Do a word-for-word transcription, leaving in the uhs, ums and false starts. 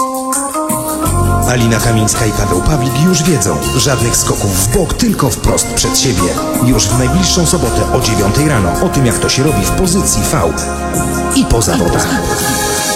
Alina Kamińska i Paweł Pawlik już wiedzą, żadnych skoków w bok, tylko wprost przed siebie. Już w najbliższą sobotę o dziewiątej rano o tym, jak to się robi w pozycji V i po zawodach.